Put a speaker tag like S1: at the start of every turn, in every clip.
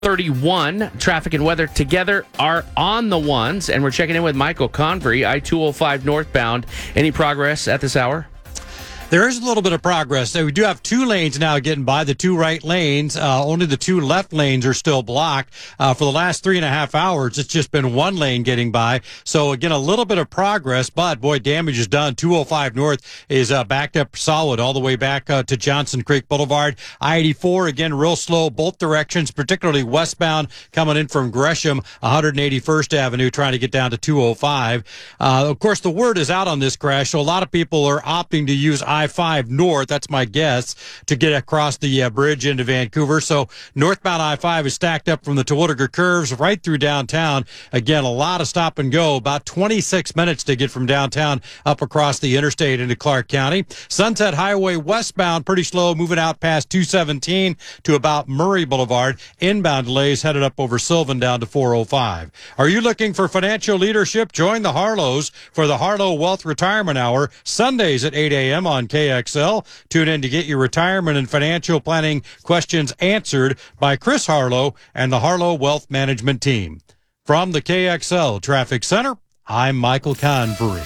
S1: 31. Traffic and weather together are on the ones, and we're checking in with Michael Convery, I-205 northbound. Any progress at this hour?
S2: There is a little bit of progress. So we do have two lanes now getting by, the two right lanes. Only the two left lanes are still blocked. For the last 3.5 hours, it's just been one lane getting by. So, again, a little bit of progress, but, boy, damage is done. 205 North is backed up solid all the way back to Johnson Creek Boulevard. I-84, again, real slow both directions, particularly westbound coming in from Gresham, 181st Avenue, trying to get down to 205. Of course, the word is out on this crash, so a lot of people are opting to use I-5 North, that's my guess, to get across the bridge into Vancouver. So northbound I-5 is stacked up from the Terwilliger curves right through downtown. Again, a lot of stop and go, about 26 minutes to get from downtown up across the interstate into Clark County. Sunset Highway westbound, pretty slow, moving out past 217 to about Murray Boulevard. Inbound delays headed up over Sylvan down to 405. Are you looking for financial leadership? Join the Harlows for the Harlow Wealth Retirement Hour, Sundays at 8 a.m. on KXL. Tune in to get your retirement and financial planning questions answered by Chris Harlow and the Harlow Wealth Management Team. From the KXL Traffic Center, I'm Michael Convery.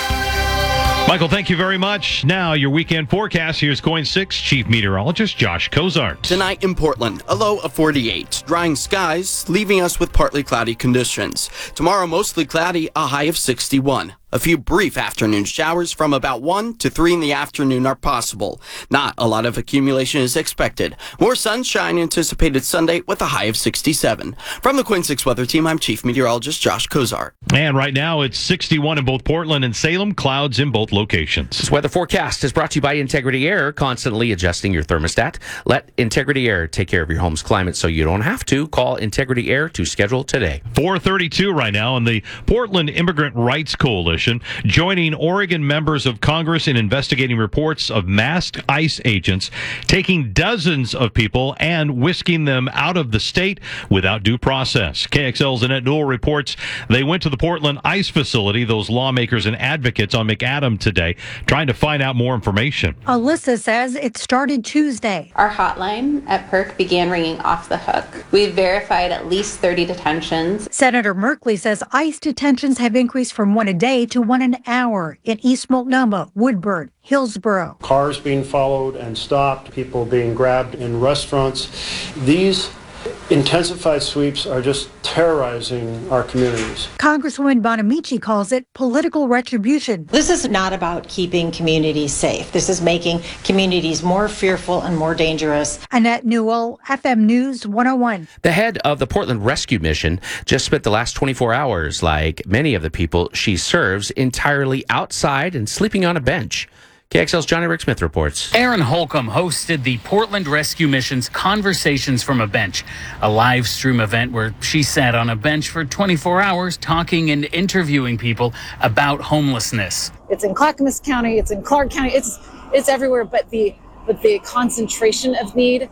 S3: Michael, thank you very much. Now, your weekend forecast. Here's KOIN 6 Chief Meteorologist Josh Cozart.
S4: Tonight in Portland, a low of 48. Drying skies, leaving us with partly cloudy conditions. Tomorrow, mostly cloudy, a high of 61. A few brief afternoon showers from about 1 to 3 in the afternoon are possible. Not a lot of accumulation is expected. More sunshine anticipated Sunday with a high of 67. From the KOIN 6 Weather Team, I'm Chief Meteorologist Josh Cozart.
S3: And right now it's 61 in both Portland and Salem, clouds in both locations.
S1: This weather forecast is brought to you by Integrity Air, constantly adjusting your thermostat. Let Integrity Air take care of your home's climate so you don't have to. Call Integrity Air to schedule today.
S3: 4:32 right now on the Portland Immigrant Rights Coalition, joining Oregon members of Congress in investigating reports of masked ICE agents taking dozens of people and whisking them out of the state without due process. KXL's Annette Newell reports they went to the Portland ICE facility, those lawmakers and advocates on McAdam today, trying to find out more information.
S5: Alyssa says it started Tuesday.
S6: Our hotline at PERC began ringing off the hook. We've verified at least 30 detentions.
S5: Senator Merkley says ICE detentions have increased from 1 a day to 1 an hour in East Multnomah, Woodburn, Hillsborough.
S7: Cars being followed and stopped, people being grabbed in restaurants. These intensified sweeps are just terrorizing our communities.
S5: Congresswoman Bonamici calls it political retribution.
S8: This is not about keeping communities safe. This is making communities more fearful and more dangerous.
S5: Annette Newell, FM News 101.
S1: The head of the Portland Rescue Mission just spent the last 24 hours, like many of the people she serves, entirely outside and sleeping on a bench. KXL's Johnny Rick Smith reports.
S9: Aaron Holcomb hosted the Portland Rescue Mission's Conversations from a Bench, a live stream event where she sat on a bench for 24 hours talking and interviewing people about homelessness.
S10: It's in Clackamas County, it's in Clark County, it's everywhere, but the concentration of need,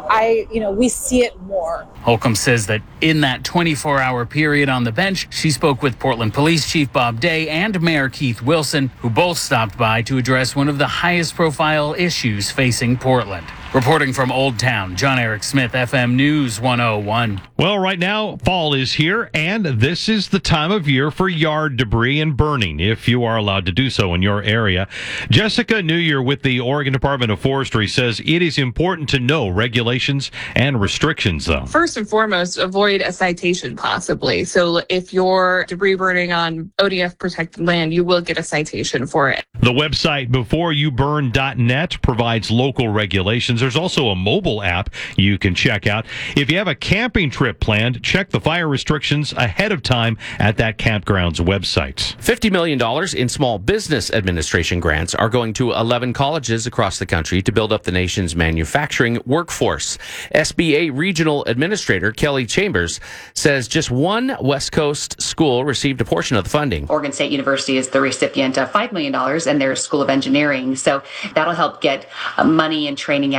S10: we see it more.
S9: Holcomb says that in that 24-hour period on the bench, she spoke with Portland Police Chief Bob Day and Mayor Keith Wilson, who both stopped by to address one of the highest profile issues facing Portland. Reporting from Old Town, John Eric Smith, FM News 101.
S3: Well, right now, fall is here, and this is the time of year for yard debris and burning, if you are allowed to do so in your area. Jessica Newyear with the Oregon Department of Forestry says it is important to know regulations and restrictions, though.
S11: First and foremost, avoid a citation possibly. So if you're debris burning on ODF protected land, you will get a citation for it.
S3: The website beforeYouBurn.net provides local regulations. There's also a mobile app you can check out. If you have a camping trip planned, check the fire restrictions ahead of time at that campground's website.
S1: $50 million in Small Business Administration grants are going to 11 colleges across the country to build up the nation's manufacturing workforce. SBA Regional Administrator Kelly Chambers says just one West Coast school received a portion of the funding.
S12: Oregon State University is the recipient of $5 million in their School of Engineering. So that'll help get money and training out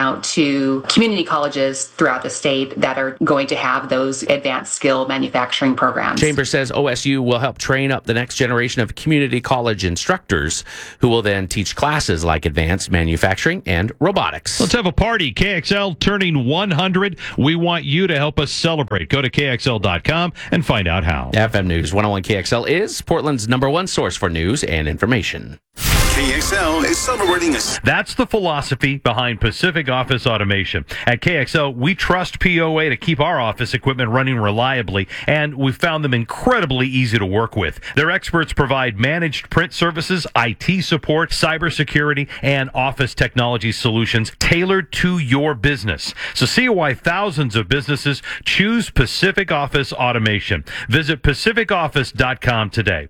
S12: out to community colleges throughout the state that are going to have those advanced skill manufacturing programs.
S1: Chambers says OSU will help train up the next generation of community college instructors who will then teach classes like advanced manufacturing and robotics.
S3: Let's have a party. KXL turning 100. We want you to help us celebrate. Go to KXL.com and find out how.
S1: FM News 101 KXL is Portland's #1 source for news and information.
S13: KXL is celebrating
S3: That's the philosophy behind Pacific Office Automation. At KXL, we trust POA to keep our office equipment running reliably, and we've found them incredibly easy to work with. Their experts provide managed print services, IT support, cybersecurity, and office technology solutions tailored to your business. So see why thousands of businesses choose Pacific Office Automation. Visit pacificoffice.com today.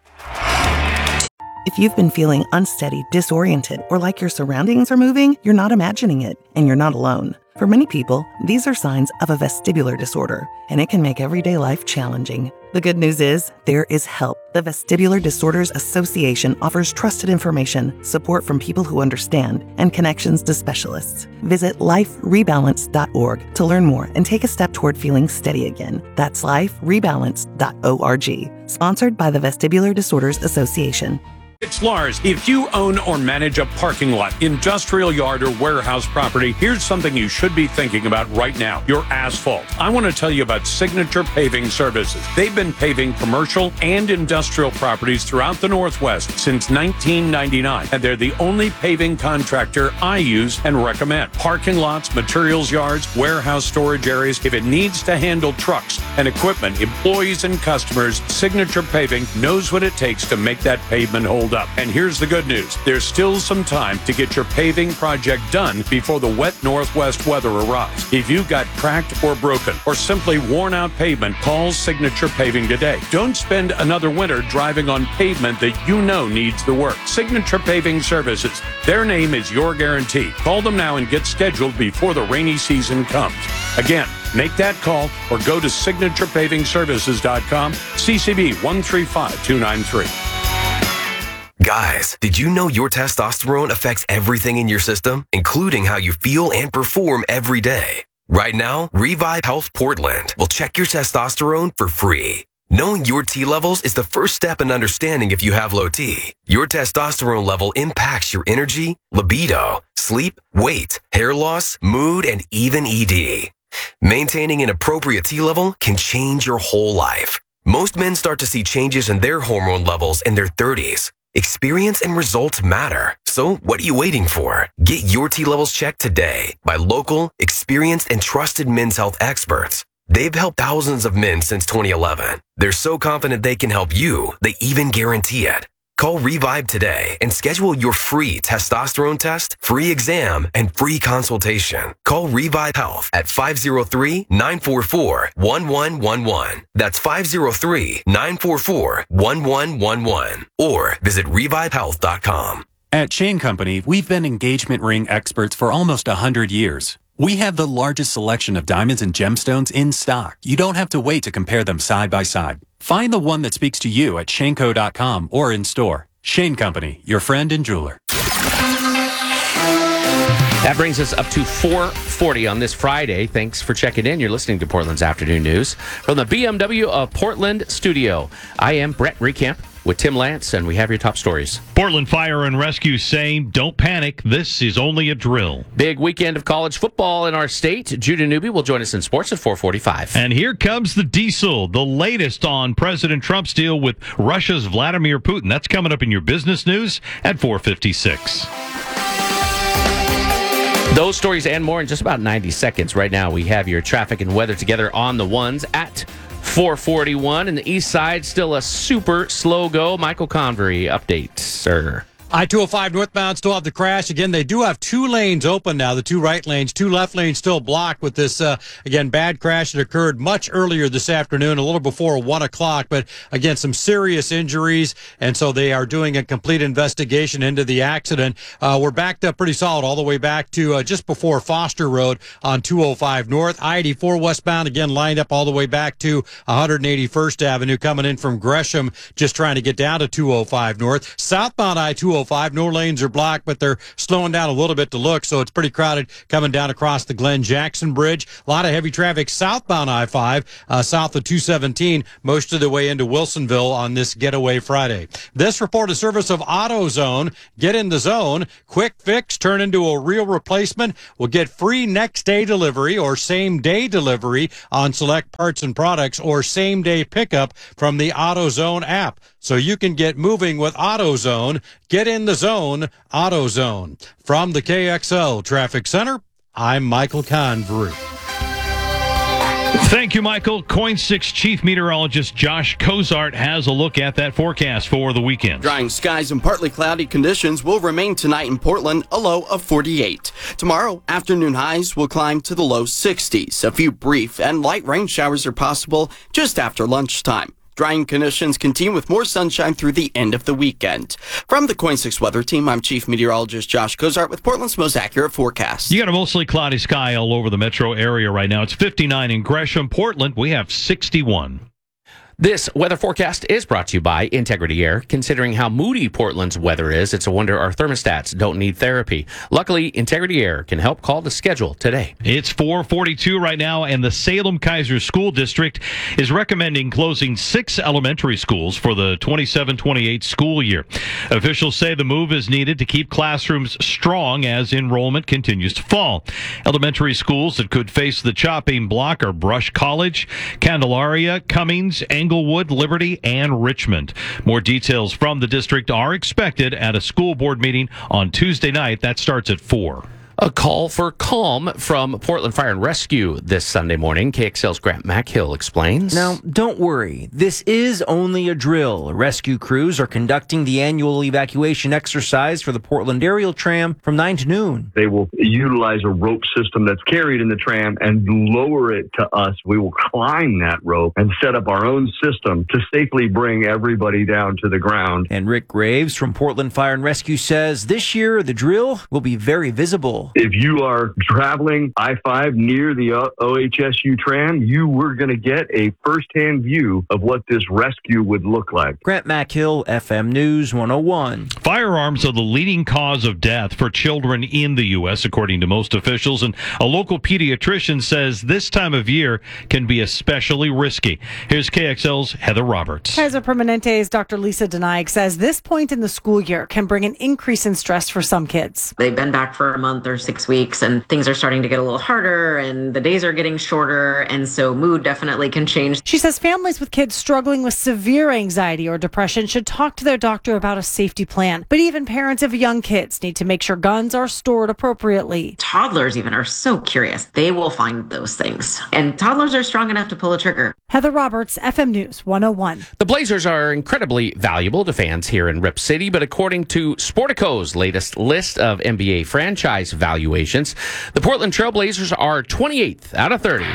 S14: If you've been feeling unsteady, disoriented, or like your surroundings are moving, you're not imagining it, and you're not alone. For many people, these are signs of a vestibular disorder, and it can make everyday life challenging. The good news is, there is help. The Vestibular Disorders Association offers trusted information, support from people who understand, and connections to specialists. Visit liferebalance.org to learn more and take a step toward feeling steady again. That's liferebalance.org. Sponsored by the Vestibular Disorders Association.
S15: It's Lars. If you own or manage a parking lot, industrial yard, or warehouse property, here's something you should be thinking about right now: your asphalt. I want to tell you about Signature Paving Services. They've been paving commercial and industrial properties throughout the Northwest since 1999, and they're the only paving contractor I use and recommend. Parking lots, materials yards, warehouse storage areas. If it needs to handle trucks and equipment, employees and customers, Signature Paving knows what it takes to make that pavement hold up. And here's the good news: there's still some time to get your paving project done before the wet Northwest weather arrives. If you've got cracked or broken or simply worn out pavement, call Signature Paving today. Don't spend another winter driving on pavement that you know needs the work. Signature Paving Services. Their name is your guarantee. Call them now and get scheduled before the rainy season comes. Again, make that call or go to signaturepavingservices.com, CCB 135293.
S16: Guys, did you know your testosterone affects everything in your system, including how you feel and perform every day? Right now, Revive Health Portland will check your testosterone for free. Knowing your T levels is the first step in understanding if you have low T. Your testosterone level impacts your energy, libido, sleep, weight, hair loss, mood, and even ED. Maintaining an appropriate T level can change your whole life. Most men start to see changes in their hormone levels in their 30s. Experience and results matter. So what are you waiting for? Get your T levels checked today by local, experienced, and trusted men's health experts. They've helped thousands of men since 2011. They're so confident they can help you, they even guarantee it. Call Revive today and schedule your free testosterone test, free exam, and free consultation. Call Revive Health at 503-944-1111. That's 503-944-1111. Or visit revivehealth.com.
S17: At Chain Company, we've been engagement ring experts for almost 100 years. We have the largest selection of diamonds and gemstones in stock. You don't have to wait to compare them side by side. Find the one that speaks to you at shaneco.com or in store. Shane Company, your friend and jeweler.
S1: That brings us up to 4:40 on this Friday. Thanks for checking in. You're listening to Portland's Afternoon News from the BMW of Portland studio. I am Brett Recamp with Tim Lance, and we have your top stories.
S3: Portland Fire and Rescue saying, don't panic. This is only a drill.
S1: Big weekend of college football in our state. Judah Newby will join us in sports at 4:45.
S3: And here comes the diesel, the latest on President Trump's deal with Russia's Vladimir Putin. That's coming up in your business news at 4:56.
S1: Those stories and more in just about 90 seconds. Right now, we have your traffic and weather together on the ones at 441. And the east side, still a super slow go. Michael Convery, update, sir.
S2: I-205 northbound still have the crash. Again, they do have two lanes open now, the two right lanes, two left lanes still blocked with this, again, bad crash that occurred much earlier this afternoon, a little before 1 o'clock. But again, some serious injuries, and so they are doing a complete investigation into the accident. We're backed up pretty solid all the way back to just before Foster Road on 205 North. I-84 westbound, again, lined up all the way back to 181st Avenue, coming in from Gresham, just trying to get down to 205 North. Southbound I-205 205. No lanes are blocked, but they're slowing down a little bit to look, so it's pretty crowded coming down across the Glenn Jackson Bridge. A lot of heavy traffic southbound I-5, south of 217, most of the way into Wilsonville on this Getaway Friday. This report is service of AutoZone. Get in the zone. Quick fix, turn into a real replacement. We'll get free next day delivery or same day delivery on select parts and products, or same day pickup from the AutoZone app. So you can get moving with AutoZone. Get in the zone, AutoZone. From the KXL Traffic Center, I'm Michael Convery.
S3: Thank you, Michael. Coin6 Chief Meteorologist Josh Cozart has a look at that forecast for the weekend.
S4: Drying skies and partly cloudy conditions will remain tonight in Portland, a low of 48. Tomorrow, afternoon highs will climb to the low 60s. A few brief and light rain showers are possible just after lunchtime. Drying conditions continue with more sunshine through the end of the weekend. From the Coin6 Weather Team, I'm Chief Meteorologist Josh Cozart with Portland's most accurate forecast.
S3: You got a mostly cloudy sky all over the metro area right now. It's 59 in Gresham. Portland, we have 61.
S1: This weather forecast is brought to you by Integrity Air. Considering how moody Portland's weather is, it's a wonder our thermostats don't need therapy. Luckily, Integrity Air can help call the schedule today.
S3: It's 4:42 right now, and the Salem-Keizer School District is recommending closing 6 elementary schools for the 27-28 school year. Officials say the move is needed to keep classrooms strong as enrollment continues to fall. Elementary schools that could face the chopping block are Brush College, Candelaria, Cummings, Englewood, Liberty, and Richmond. More details from the district are expected at a school board meeting on Tuesday night. That starts at 4.
S1: A call for calm from Portland Fire and Rescue this Sunday morning. KXL's Grant MacHill explains.
S18: Now, don't worry. This is only a drill. Rescue crews are conducting the annual evacuation exercise for the Portland Aerial Tram from 9 to noon.
S19: They will utilize a rope system that's carried in the tram and lower it to us. We will climb that rope and set up our own system to safely bring everybody down to the ground.
S18: And Rick Graves from Portland Fire and Rescue says this year the drill will be very visible.
S19: If you are traveling I-5 near the OHSU tram, you were going to get a firsthand view of what this rescue would look like.
S18: Grant MacHill, FM News 101.
S3: Firearms are the leading cause of death for children in the U.S., according to most officials, and a local pediatrician says this time of year can be especially risky. Here's KXL's Heather Roberts.
S20: Kaiser Permanente's Dr. Lisa Denaik says this point in the school year can bring an increase in stress for some kids.
S21: They've been back for a month or 6 weeks and things are starting to get a little harder and the days are getting shorter, and so mood definitely can change.
S20: She says families with kids struggling with severe anxiety or depression should talk to their doctor about a safety plan. But even parents of young kids need to make sure guns are stored appropriately.
S21: Toddlers even are so curious. They will find those things. And toddlers are strong enough to pull a trigger.
S20: Heather Roberts, FM News 101.
S1: The Blazers are incredibly valuable to fans here in Rip City, but according to Sportico's latest list of NBA franchise valuations, the Portland Trail Blazers are 28th out of 30.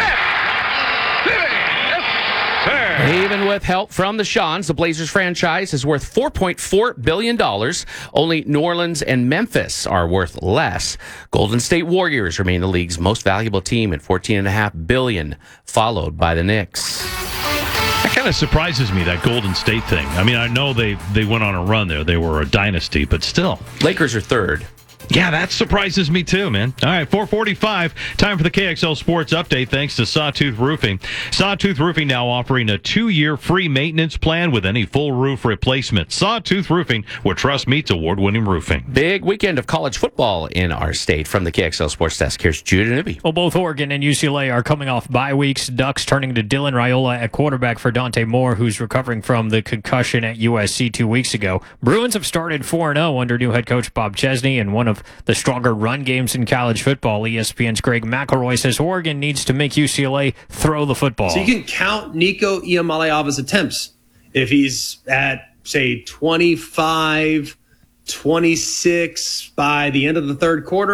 S1: Even with help from the Shawns, the Blazers franchise is worth $4.4 billion. Only New Orleans and Memphis are worth less. Golden State Warriors remain the league's most valuable team at $14.5 billion, followed by the Knicks.
S3: That kind of surprises me, that Golden State thing. I mean, I know they went on a run there. They were a dynasty, but still.
S1: Lakers are third.
S3: Yeah, that surprises me too, man. All right, 4:45. Time for the KXL Sports Update, thanks to Sawtooth Roofing. Sawtooth Roofing now offering a 2-year free maintenance plan with any full roof replacement. Sawtooth Roofing, where trust meets award-winning roofing.
S1: Big weekend of college football in our state. From the KXL Sports Desk, here's Judah Newby.
S22: Well, both Oregon and UCLA are coming off bye weeks. Ducks turning to Dylan Raiola at quarterback for Dante Moore, who's recovering from the concussion at USC 2 weeks ago. Bruins have started 4-0 under new head coach Bob Chesney, and one of the stronger run games in college football. ESPN's Greg McElroy says Oregon needs to make UCLA throw the football.
S23: So you can count Nico Iamaleava's attempts. If he's at, say, 25, 26 by the end of the third quarter,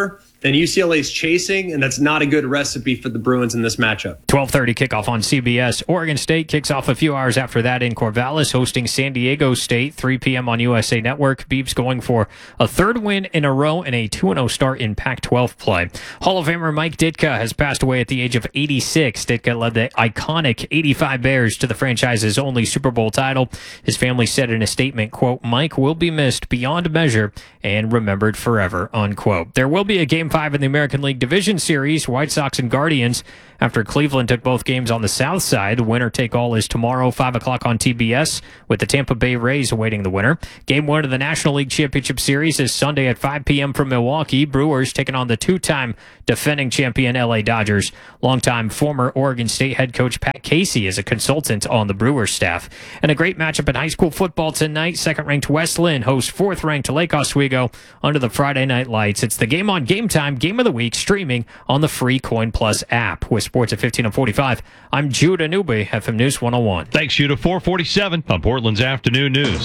S23: and UCLA's chasing, and that's not a good recipe for the Bruins in this matchup.
S22: 12:30 kickoff on CBS. Oregon State kicks off a few hours after that in Corvallis, hosting San Diego State, 3 p.m. on USA Network. Beavs going for a third win in a row and a 2-0 start in Pac-12 play. Hall of Famer Mike Ditka has passed away at the age of 86. Ditka led the iconic 85 Bears to the franchise's only Super Bowl title. His family said in a statement, quote, "Mike will be missed beyond measure and remembered forever," unquote. There will be a Game 5 in the American League Division Series, White Sox and Guardians. After Cleveland took both games on the south side, winner take all is tomorrow, 5 o'clock on TBS, with the Tampa Bay Rays awaiting the winner. Game 1 of the National League Championship Series is Sunday at 5 p.m. from Milwaukee. Brewers taking on the two-time defending champion LA Dodgers. Longtime former Oregon State head coach Pat Casey is a consultant on the Brewers staff. And a great matchup in high school football tonight. Second-ranked West Lynn hosts fourth-ranked Lake Oswego under the Friday night lights. It's the Game on Game Time Game of the Week streaming on the free Coin Plus app. With sports at 15 and 45, I'm Judah Newby, FM News 101.
S3: Thanks, Judah. 447 on Portland's Afternoon News.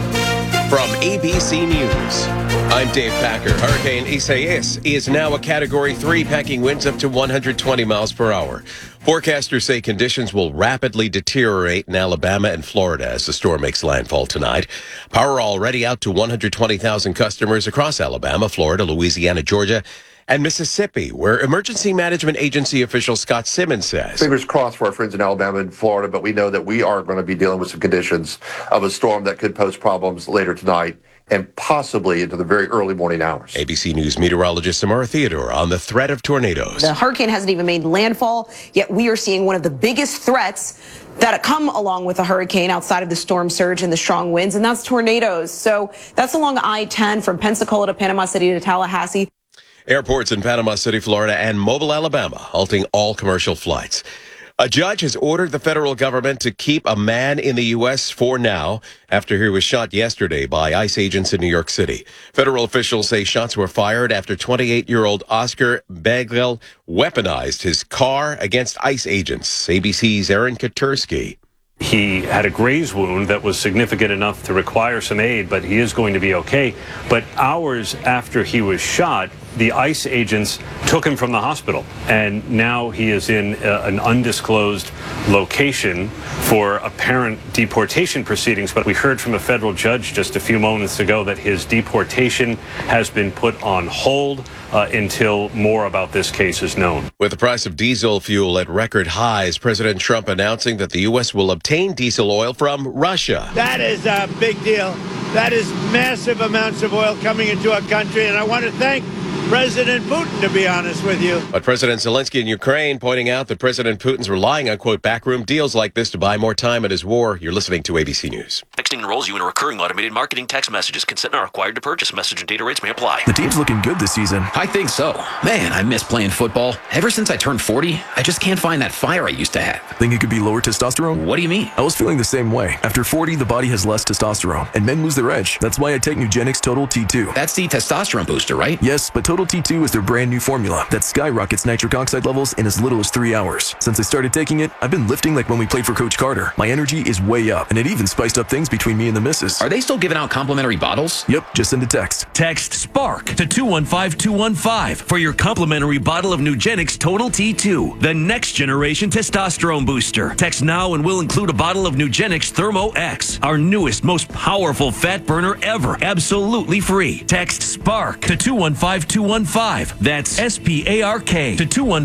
S6: From ABC News, I'm Dave Packer. Hurricane Isaias is now a Category 3, packing winds up to 120 miles per hour. Forecasters say conditions will rapidly deteriorate in Alabama and Florida as the storm makes landfall tonight. Power already out to 120,000 customers across Alabama, Florida, Louisiana, Georgia, and Mississippi, where Emergency Management Agency official Scott Simmons says.
S7: Fingers crossed for our friends in Alabama and Florida, but we know that we are going to be dealing with some conditions of a storm that could pose problems later tonight and possibly into the very early morning hours.
S6: ABC News meteorologist Samara Theodore on the threat of tornadoes.
S8: The hurricane hasn't even made landfall, yet we are seeing one of the biggest threats that come along with a hurricane outside of the storm surge and the strong winds, and that's tornadoes. So that's along I-10 from Pensacola to Panama City to Tallahassee.
S6: Airports in Panama City, Florida, and Mobile, Alabama, halting all commercial flights. A judge has ordered the federal government to keep a man in the U.S. for now after he was shot yesterday by ICE agents in New York City. Federal officials say shots were fired after 28-year-old Oscar Bagel weaponized his car against ICE agents. ABC's Aaron Katursky.
S24: He had a graze wound that was significant enough to require some aid, but he is going to be okay. But hours after he was shot, the ICE agents took him from the hospital, and now he is in an undisclosed location for apparent deportation proceedings. But we heard from a federal judge just a few moments ago that his deportation has been put on hold until more about this case is known.
S6: With the price of diesel fuel at record highs, President Trump announcing that the U.S. will obtain diesel oil from Russia.
S25: That is a big deal. That is massive amounts of oil coming into our country, and I want to thank President Putin, to be honest with you.
S6: But President Zelensky in Ukraine pointing out that President Putin's relying on, quote, backroom deals like this to buy more time in his war. You're listening to ABC News.
S26: Texting enrolls you in a recurring automated marketing text messages. Consent not required to purchase. Message and data rates may apply.
S27: The team's looking good this season.
S28: I think so. Man, I miss playing football. Ever since I turned 40, I just can't find that fire I used to have.
S27: Think it could be lower testosterone?
S28: What do you mean?
S27: I was feeling the same way. After 40, the body has less testosterone, and men lose their edge. That's why I take Nugenix Total T2.
S28: That's the testosterone booster, right?
S27: Yes, but Total T2 is their brand new formula that skyrockets nitric oxide levels in as little as 3 hours. Since I started taking it, I've been lifting like when we played for Coach Carter. My energy is way up, and it even spiced up things between me and the missus.
S28: Are they still giving out complimentary bottles?
S27: Yep, just send a text.
S29: Text SPARK to 215-215 for your complimentary bottle of Nugenix Total T2, the next generation testosterone booster. Text now and we'll include a bottle of Nugenix Thermo X, our newest, most powerful fat burner ever, absolutely free. Text SPARK to 215-215. That's SPARK to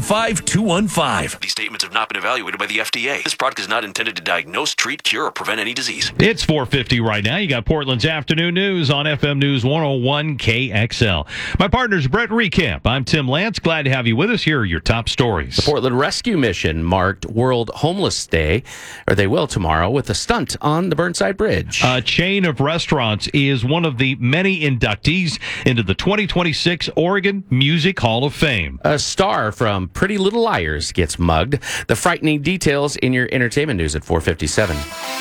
S29: 215-215.
S26: These statements have not been evaluated by the FDA. This product is not intended to diagnose, treat, cure, or prevent any disease.
S3: It's 4:50 right now. You got Portland's Afternoon News on FM News 101 KXL. My partner's Brett Recamp. I'm Tim Lance. Glad to have you with us. Here are your top stories.
S1: The Portland Rescue Mission marked World Homeless Day, or they will tomorrow, with a stunt on the Burnside Bridge.
S3: A chain of restaurants is one of the many inductees into the 2026 Oregon Music Hall of Fame.
S1: A star from Pretty Little Liars gets mugged. The frightening details in your entertainment news at 4:57.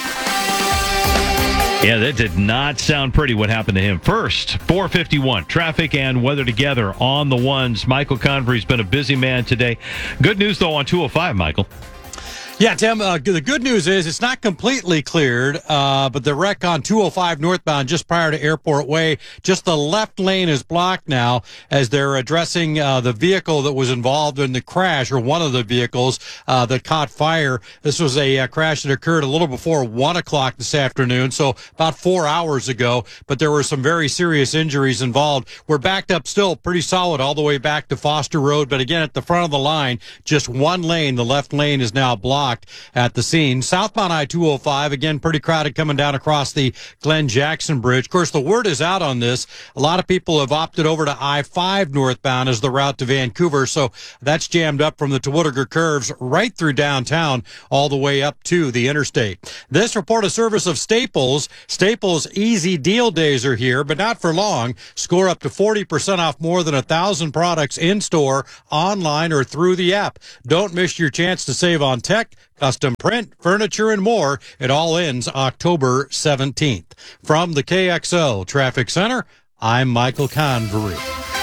S3: Yeah, that did not sound pretty what happened to him. First, 4:51, traffic and weather together on the ones. Michael Convery's been a busy man today. Good news, though, on 205, Michael.
S2: Yeah, Tim, the good news is it's not completely cleared, but the wreck on 205 northbound just prior to Airport Way, just the left lane is blocked now as they're addressing the vehicle that was involved in the crash, or one of the vehicles that caught fire. This was a crash that occurred a little before 1 o'clock this afternoon, so about 4 hours ago, but there were some very serious injuries involved. We're backed up still pretty solid all the way back to Foster Road, but again, at the front of the line, just one lane, the left lane is now blocked at the scene. Southbound I-205, again, pretty crowded coming down across the Glenn Jackson Bridge. Of course, the word is out on this. A lot of people have opted over to I-5 northbound as the route to Vancouver, so that's jammed up from the Terwilliger curves right through downtown all the way up to the interstate. This report a service of Staples. Staples Easy Deal Days are here, but not for long. Score up to 40% off more than 1,000 products in-store, online, or through the app. Don't miss your chance to save on tech, custom print, furniture, and more. It all ends October 17th. From the KXL Traffic Center, I'm Michael Convery.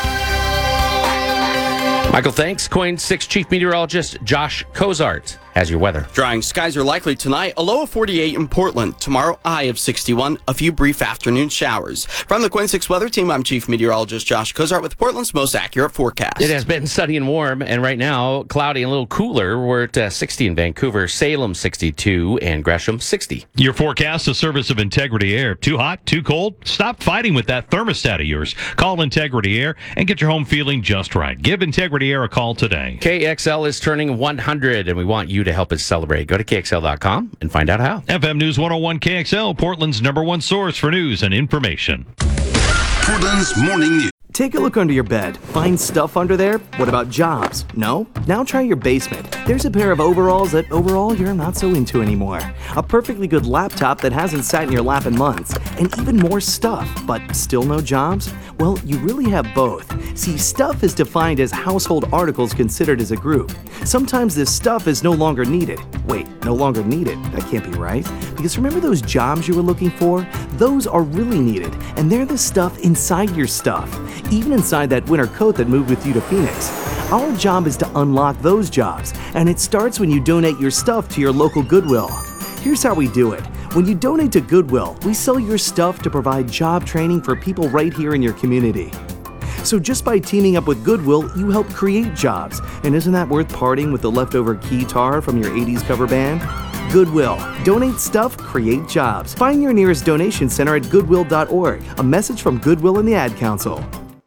S1: Michael, thanks. KOIN 6 Chief Meteorologist Josh Cozart has your weather.
S4: Drying skies are likely tonight, a low of 48 in Portland. Tomorrow, a high of 61, a few brief afternoon showers. From the KOIN 6 Weather Team, I'm Chief Meteorologist Josh Cozart with Portland's most accurate forecast.
S1: It has been sunny and warm, and right now, cloudy and a little cooler. We're at 60 in Vancouver, Salem 62, and Gresham 60.
S3: Your forecast, a service of Integrity Air. Too hot, too cold? Stop fighting with that thermostat of yours. Call Integrity Air and get your home feeling just right. Give Integrity Air a call today.
S1: KXL is turning 100, and we want you to help us celebrate. Go to KXL.com and find out how.
S3: FM News 101 KXL, Portland's #1 source for news and information.
S5: Portland's Morning News.
S9: Take a look under your bed. Find stuff under there? What about jobs? No? Now try your basement. There's a pair of overalls that overall you're not so into anymore. A perfectly good laptop that hasn't sat in your lap in months. And even more stuff, but still no jobs? Well, you really have both. See, stuff is defined as household articles considered as a group. Sometimes this stuff is no longer needed. Wait, no longer needed? That can't be right. Because remember those jobs you were looking for? Those are really needed, and they're the stuff inside your stuff. Even inside that winter coat that moved with you to Phoenix. Our job is to unlock those jobs, and it starts when you donate your stuff to your local Goodwill. Here's how we do it. When you donate to Goodwill, we sell your stuff to provide job training for people right here in your community. So just by teaming up with Goodwill, you help create jobs. And isn't that worth parting with the leftover guitar from your 80s cover band? Goodwill. Donate stuff, create jobs. Find your nearest donation center at goodwill.org. A message from Goodwill and the Ad Council.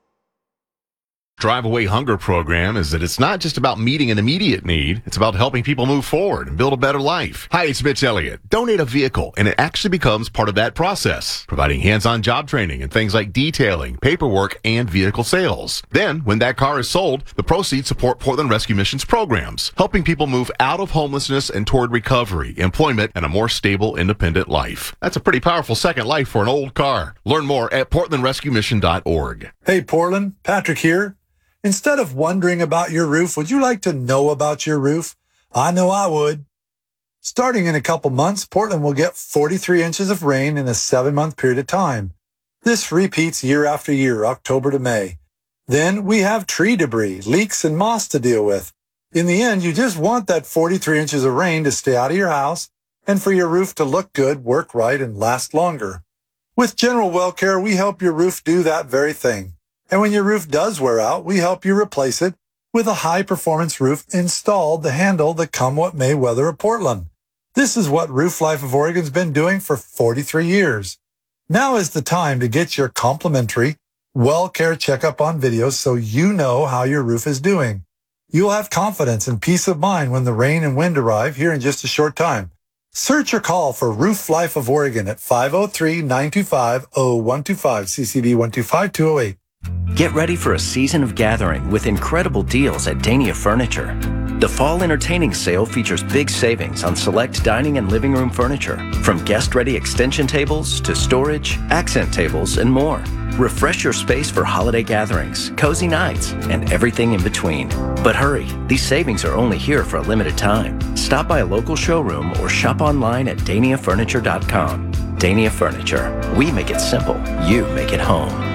S10: Drive Away Hunger program is that it's not just about meeting an immediate need, it's about helping people move forward and build a better life. Hi, it's Mitch Elliott. Donate a vehicle, and it actually becomes part of that process, providing hands-on job training and things like detailing, paperwork, and vehicle sales. Then, when that car is sold, the proceeds support Portland Rescue Mission's programs, helping people move out of homelessness and toward recovery, employment, and a more stable, independent life. That's a pretty powerful second life for an old car. Learn more at portlandrescuemission.org.
S11: Hey, Portland, Patrick here. Instead of wondering about your roof, would you like to know about your roof? I know I would. Starting in a couple months, Portland will get 43 inches of rain in a 7-month period of time. This repeats year after year, October to May. Then we have tree debris, leaks, and moss to deal with. In the end, you just want that 43 inches of rain to stay out of your house and for your roof to look good, work right, and last longer. With General Well Care, we help your roof do that very thing. And when your roof does wear out, we help you replace it with a high-performance roof installed to handle the come-what-may weather of Portland. This is what Roof Life of Oregon's been doing for 43 years. Now is the time to get your complimentary Well Care checkup on video so you know how your roof is doing. You'll have confidence and peace of mind when the rain and wind arrive here in just a short time. Search or call for Roof Life of Oregon at 503-925-0125, CCB 125208.
S12: Get ready for a season of gathering with incredible deals at Dania Furniture. The Fall Entertaining Sale features big savings on select dining and living room furniture, from guest-ready extension tables to storage, accent tables, and more. Refresh your space for holiday gatherings, cozy nights, and everything in between. But hurry, these savings are only here for a limited time. Stop by a local showroom or shop online at DaniaFurniture.com. Dania Furniture. We make it simple. You make it home.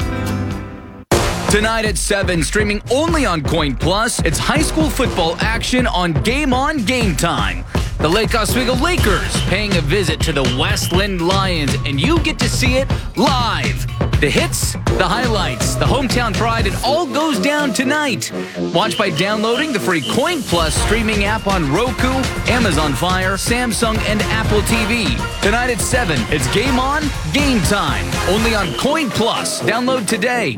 S13: Tonight at 7, streaming only on KOIN Plus, it's high school football action on Game Time. The Lake Oswego Lakers paying a visit to the Westland Lions, and you get to see it live. The hits, the highlights, the hometown pride, it all goes down tonight. Watch by downloading the free Coin Plus streaming app on Roku, Amazon Fire, Samsung, and Apple TV. Tonight at 7, it's Game On, Game Time. Only on Coin Plus. Download today.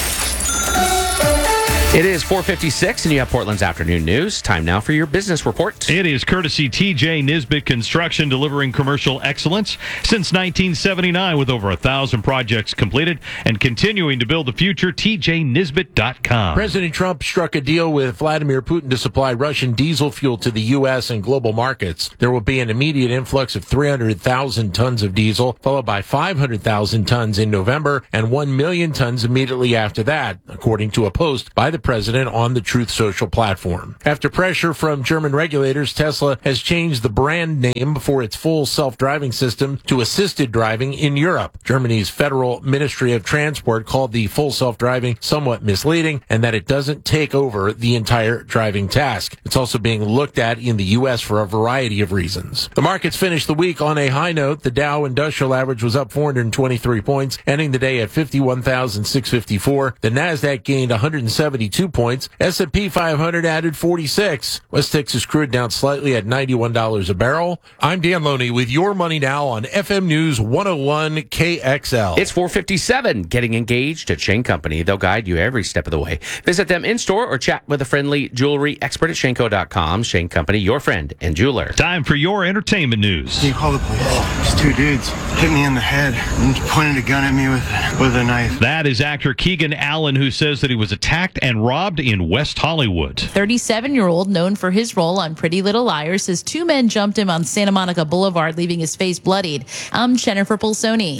S1: It is 4:56, and you have Portland's afternoon news. Time now for your business report.
S3: It is courtesy TJ Nisbet Construction, delivering commercial excellence since 1979 with over 1,000 projects completed and continuing to build the future. TJNisbet.com.
S14: President Trump struck a deal with Vladimir Putin to supply Russian diesel fuel to the U.S. and global markets. There will be an immediate influx of 300,000 tons of diesel, followed by 500,000 tons in November and 1 million tons immediately after that, according to a post by the president on the Truth Social platform. After pressure from German regulators, Tesla has changed the brand name for its full self-driving system to assisted driving in Europe. Germany's Federal Ministry of Transport called the full self-driving somewhat misleading and that it doesn't take over the entire driving task. It's also being looked at in the U.S. for a variety of reasons. The markets finished the week on a high note. The Dow Industrial Average was up 423 points, ending the day at 51,654. The Nasdaq gained 172 points. S&P 500 added 46. West Texas crude down slightly at $91 a barrel. I'm Dan Loney with your money now on FM News 101 KXL.
S1: It's 4:57. Getting engaged at Shane Company. They'll guide you every step of the way. Visit them in store or chat with a friendly jewelry expert at Shaneco.com. Shane Company, your friend and jeweler.
S3: Time for your entertainment news.
S15: You call the police. These two dudes hit me in the head and pointed a gun at me with a knife.
S3: That is actor Keegan Allen, who says that he was attacked and robbed in West Hollywood.
S16: 37-year-old, known for his role on Pretty Little Liars, says two men jumped him on Santa Monica Boulevard, leaving his face bloodied. I'm Jennifer Pulsoni.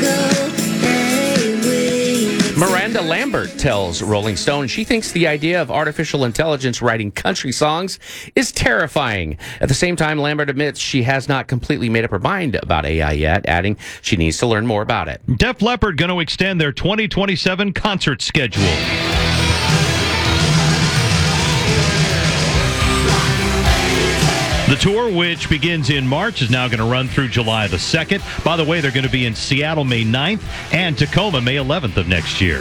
S1: Miranda Lambert tells Rolling Stone she thinks the idea of artificial intelligence writing country songs is terrifying. At the same time, Lambert admits she has not completely made up her mind about AI yet, adding she needs to learn more about it.
S3: Def Leppard going to extend their 2027 concert schedule. The tour, which begins in March, is now going to run through July the 2nd. By the way, they're going to be in Seattle May 9th and Tacoma May 11th of next year.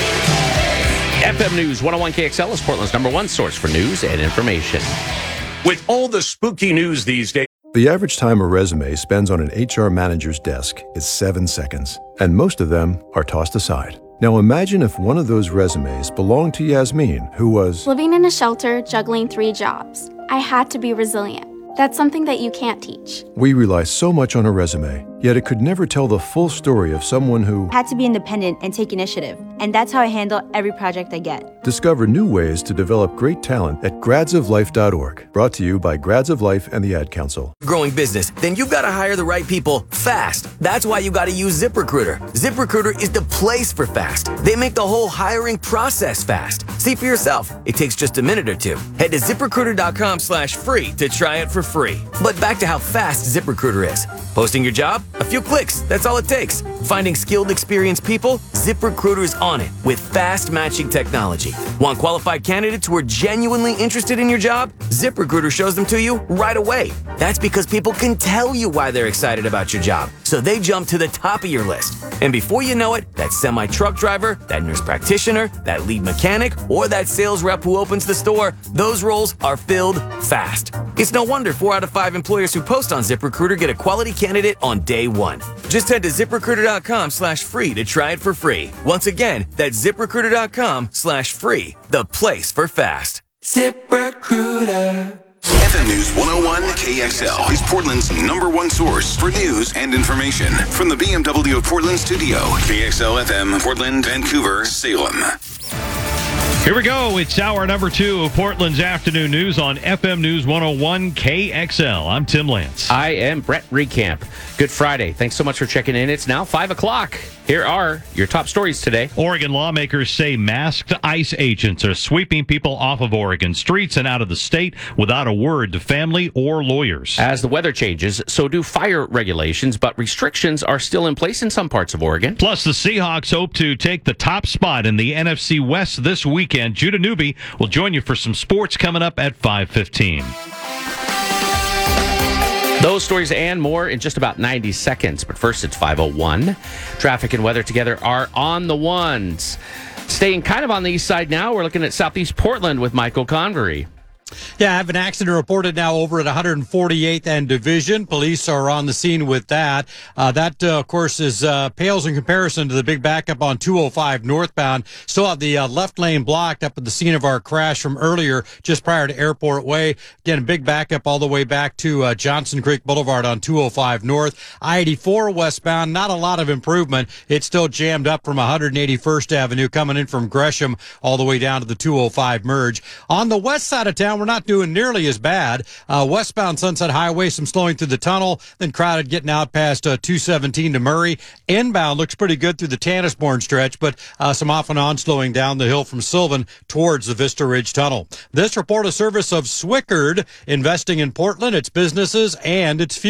S1: FM News 101 KXL is Portland's #1 source for news and information.
S17: With all the spooky news these days.
S18: The average time a resume spends on an HR manager's desk is 7 seconds, and most of them are tossed aside. Now imagine if one of those resumes belonged to Yasmin, who was
S19: living in a shelter, juggling 3 jobs. I had to be resilient. That's something that you can't teach.
S18: We rely so much on a resume, yet it could never tell the full story of someone who
S20: had to be independent and take initiative. And that's how I handle every project I get.
S18: Discover new ways to develop great talent at gradsoflife.org. Brought to you by Grads of Life and the Ad Council.
S21: Growing business, then you've got to hire the right people fast. That's why you got to use ZipRecruiter. ZipRecruiter is the place for fast. They make the whole hiring process fast. See for yourself. It takes just a minute or two. Head to ZipRecruiter.com/free to try it for free. But back to how fast ZipRecruiter is. Posting your job? A few clicks. That's all it takes. Finding skilled, experienced people? ZipRecruiter's on it with fast matching technology. Want qualified candidates who are genuinely interested in your job? ZipRecruiter shows them to you right away. That's because people can tell you why they're excited about your job. So they jump to the top of your list. And before you know it, that semi-truck driver, that nurse practitioner, that lead mechanic, or that sales rep who opens the store, those roles are filled fast. It's no wonder 4 out of 5 employers who post on ZipRecruiter get a quality candidate on day one. Just head to ZipRecruiter.com/free to try it for free. Once again, that's ZipRecruiter.com/free, the place for fast.
S5: ZipRecruiter. FM News 101 KXL is Portland's #1 source for news and information. From the BMW of Portland studio, KXL FM, Portland, Vancouver, Salem.
S3: Here we go. It's hour number 2 of Portland's afternoon news on FM News 101 KXL. I'm Tim Lance.
S1: I am Brett Recamp. Good Friday. Thanks so much for checking in. It's now 5 o'clock. Here are your top stories today.
S3: Oregon lawmakers say masked ICE agents are sweeping people off of Oregon streets and out of the state without a word to family or lawyers.
S1: As the weather changes, so do fire regulations, but restrictions are still in place in some parts of Oregon.
S3: Plus, the Seahawks hope to take the top spot in the NFC West this weekend. Judah Newby will join you for some sports coming up at 5:15.
S1: Those stories and more in just about 90 seconds. But first, it's 5:01. Traffic and weather together are on the ones. Staying kind of on the east side now, we're looking at southeast Portland with Michael Convery.
S2: Yeah, I have an accident reported now over at 148th and Division. Police are on the scene with that. Of course, is pales in comparison to the big backup on 205 northbound. Still have the left lane blocked up at the scene of our crash from earlier, just prior to Airport Way. Again, a big backup all the way back to Johnson Creek Boulevard on 205 north. I-84 westbound, not a lot of improvement. It's still jammed up from 181st Avenue coming in from Gresham all the way down to the 205 merge. On the west side of town, we're not doing nearly as bad. Westbound Sunset Highway, some slowing through the tunnel, then crowded getting out past 217 to Murray. Inbound looks pretty good through the Tannisbourne stretch, but some off and on slowing down the hill from Sylvan towards the Vista Ridge Tunnel. This report a service of Swickard, investing in Portland, its businesses, and its future.